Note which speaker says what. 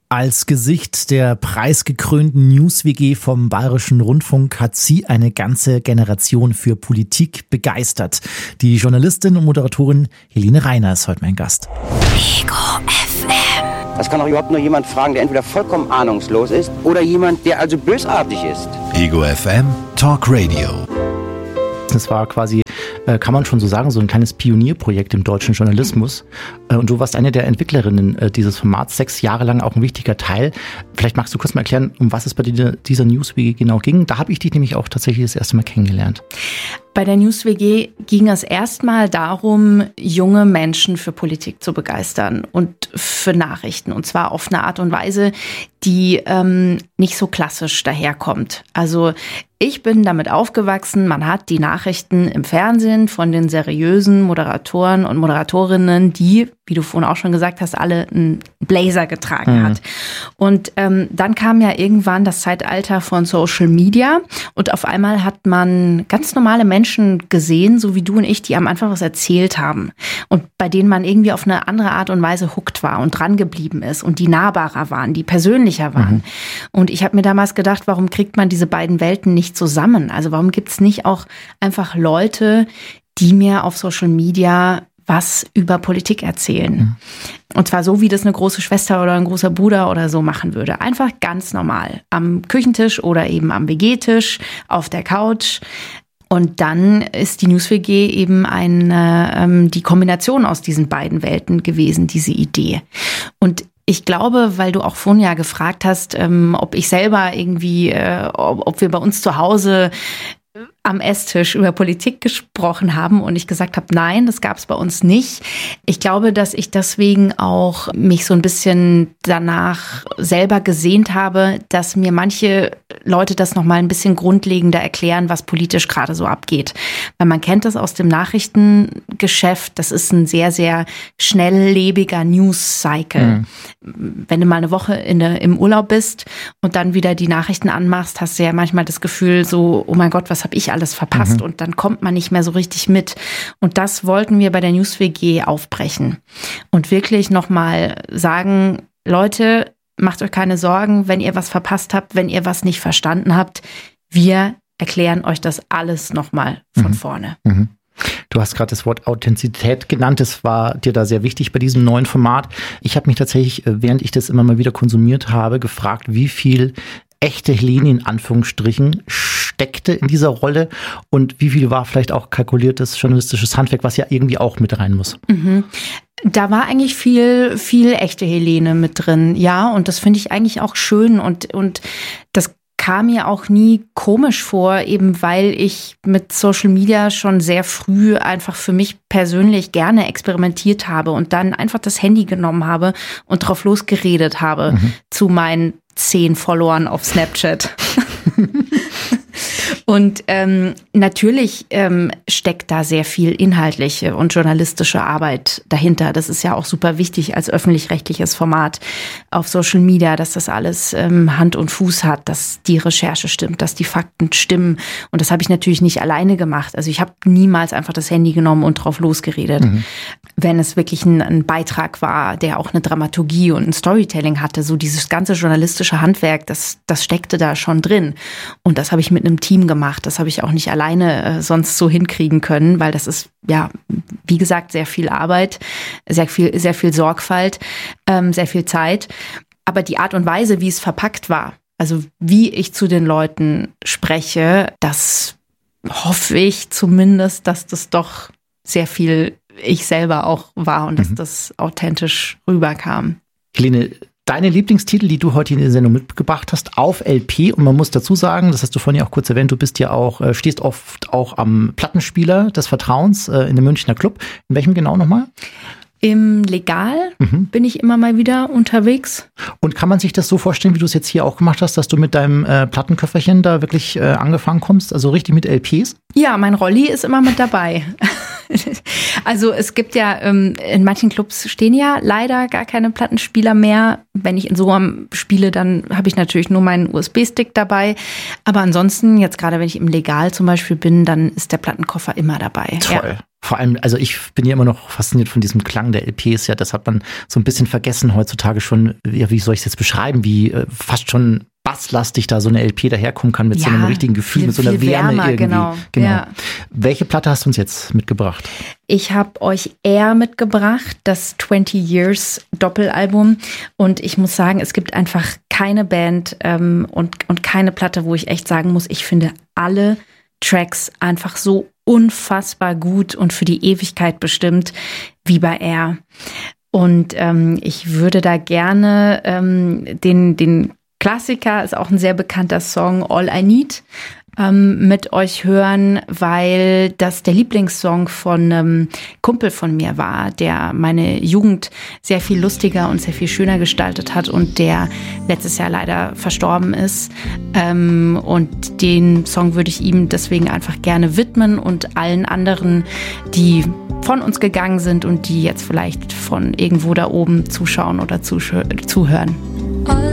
Speaker 1: Als Gesicht der preisgekrönten News-WG vom Bayerischen Rundfunk hat sie eine ganze Generation für Politik begeistert. Die Journalistin und Moderatorin Helene Reiner ist heute mein Gast.
Speaker 2: Ego FM.
Speaker 3: Das kann doch überhaupt nur jemand fragen, der entweder vollkommen ahnungslos ist oder jemand, der also bösartig ist.
Speaker 4: Ego FM Talk Radio.
Speaker 1: Das war quasi, kann man schon so sagen, so ein kleines Pionierprojekt im deutschen Journalismus. Und du warst eine der Entwicklerinnen dieses Formats, 6 Jahre lang auch ein wichtiger Teil. Vielleicht magst du kurz mal erklären, um was es bei dieser News-WG genau ging. Da habe ich dich nämlich auch tatsächlich das erste Mal kennengelernt.
Speaker 5: Bei der News-WG ging es erstmal darum, junge Menschen für Politik zu begeistern und für Nachrichten. Und zwar auf eine Art und Weise, die nicht so klassisch daherkommt. Also ich bin damit aufgewachsen, man hat die Nachrichten im Fernsehen von den seriösen Moderatoren und Moderatorinnen, die, wie du vorhin auch schon gesagt hast, alle einen Blazer getragen hat. Und dann kam ja irgendwann das Zeitalter von Social Media und auf einmal hat man ganz normale Menschen gesehen, so wie du und ich, die am Anfang was erzählt haben und bei denen man irgendwie auf eine andere Art und Weise hooked war und dran geblieben ist und die nahbarer waren, die persönlicher waren. Und ich habe mir damals gedacht, warum kriegt man diese beiden Welten nicht zusammen? Also warum gibt es nicht auch einfach Leute, die mir auf Social Media was über Politik erzählen? Und zwar so, wie das eine große Schwester oder ein großer Bruder oder so machen würde. Einfach ganz normal. Am Küchentisch oder eben am WG-Tisch, auf der Couch. Und dann ist die News-WG eben die Kombination aus diesen beiden Welten gewesen, diese Idee. Und ich glaube, weil du auch vorhin ja gefragt hast, ob ich selber irgendwie, ob wir bei uns zu Hause am Esstisch über Politik gesprochen haben und ich gesagt habe, nein, das gab es bei uns nicht. Ich glaube, dass ich deswegen auch mich so ein bisschen danach selber gesehnt habe, dass mir manche Leute das nochmal ein bisschen grundlegender erklären, was politisch gerade so abgeht. Weil man kennt das aus dem Nachrichtengeschäft, das ist ein sehr, sehr schnelllebiger News-Cycle. Wenn du mal eine Woche im Urlaub bist und dann wieder die Nachrichten anmachst, hast du ja manchmal das Gefühl so, oh mein Gott, was habe ich alles verpasst? Und dann kommt man nicht mehr so richtig mit. Und das wollten wir bei der News-WG aufbrechen. Und wirklich nochmal sagen, Leute, macht euch keine Sorgen, wenn ihr was verpasst habt, wenn ihr was nicht verstanden habt. Wir erklären euch das alles nochmal von vorne.
Speaker 1: Du hast gerade das Wort Authentizität genannt. Das war dir da sehr wichtig bei diesem neuen Format. Ich habe mich tatsächlich, während ich das immer mal wieder konsumiert habe, gefragt, wie viel echte Helene in Anführungsstrichen steckte in dieser Rolle und wie viel war vielleicht auch kalkuliertes journalistisches Handwerk, was ja irgendwie auch mit rein muss.
Speaker 5: Da war eigentlich viel echte Helene mit drin, ja, und das finde ich eigentlich auch schön und das kam mir auch nie komisch vor, eben weil ich mit Social Media schon sehr früh einfach für mich persönlich gerne experimentiert habe und dann einfach das Handy genommen habe und drauf losgeredet habe zu meinen 10 Followern auf Snapchat. Und natürlich steckt da sehr viel inhaltliche und journalistische Arbeit dahinter. Das ist ja auch super wichtig als öffentlich-rechtliches Format auf Social Media, dass das alles Hand und Fuß hat, dass die Recherche stimmt, dass die Fakten stimmen. Und das habe ich natürlich nicht alleine gemacht. Also ich habe niemals einfach das Handy genommen und drauf losgeredet. Wenn es wirklich ein Beitrag war, der auch eine Dramaturgie und ein Storytelling hatte, so dieses ganze journalistische Handwerk, das steckte da schon drin. Und das habe ich mit einem Team gemacht. Das habe ich auch nicht alleine sonst so hinkriegen können, weil das ist, ja, wie gesagt, sehr viel Arbeit, sehr viel Sorgfalt, sehr viel Zeit. Aber die Art und Weise, wie es verpackt war, also wie ich zu den Leuten spreche, das hoffe ich zumindest, dass das doch sehr viel ich selber auch war und dass das authentisch rüberkam.
Speaker 1: Helene, deine Lieblingstitel, die du heute in der Sendung mitgebracht hast, auf LP. Und man muss dazu sagen, das hast du vorhin ja auch kurz erwähnt, du bist ja auch, stehst oft auch am Plattenspieler des Vertrauens in dem Münchner Club. In welchem genau nochmal?
Speaker 5: Im Legal bin ich immer mal wieder unterwegs.
Speaker 1: Und kann man sich das so vorstellen, wie du es jetzt hier auch gemacht hast, dass du mit deinem Plattenköfferchen da wirklich angefangen kommst, also richtig mit LPs?
Speaker 5: Ja, mein Rolli ist immer mit dabei. Also es gibt ja, in manchen Clubs stehen ja leider gar keine Plattenspieler mehr. Wenn ich in Soham spiele, dann habe ich natürlich nur meinen USB-Stick dabei. Aber ansonsten, jetzt gerade wenn ich im Legal zum Beispiel bin, dann ist der Plattenkoffer immer dabei.
Speaker 1: Toll. Vor allem, also ich bin ja immer noch fasziniert von diesem Klang der LPs. Ja, das hat man so ein bisschen vergessen heutzutage schon. Ja, wie soll ich es jetzt beschreiben? Wie fast schon basslastig da so eine LP daherkommen kann mit so einem richtigen Gefühl, mit so einer Wärme irgendwie.
Speaker 5: Genau. Ja.
Speaker 1: Welche Platte hast du uns jetzt mitgebracht?
Speaker 5: Ich habe euch Air mitgebracht, das 20 Years Doppelalbum. Und ich muss sagen, es gibt einfach keine Band und keine Platte, wo ich echt sagen muss, ich finde alle Tracks einfach so unfassbar gut und für die Ewigkeit bestimmt wie bei Air. Und ich würde da gerne den Klassiker, ist auch ein sehr bekannter Song, All I Need, mit euch hören, weil das der Lieblingssong von einem Kumpel von mir war, der meine Jugend sehr viel lustiger und sehr viel schöner gestaltet hat und der letztes Jahr leider verstorben ist. Und den Song würde ich ihm deswegen einfach gerne widmen und allen anderen, die von uns gegangen sind und die jetzt vielleicht von irgendwo da oben zuschauen oder zuhören.